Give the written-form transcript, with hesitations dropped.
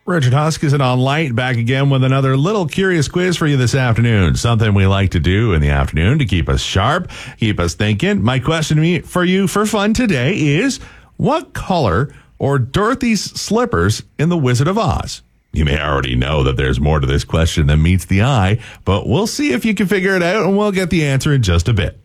Richard Huskisson on Light, back again with another little curious quiz for you this afternoon. Something we like to do in the afternoon to keep us sharp, keep us thinking. My question for you for fun today is, what color are Dorothy's slippers in The Wizard of Oz? You may already know that there's more to this question than meets the eye, but we'll see if you can figure it out, and we'll get the answer in just a bit.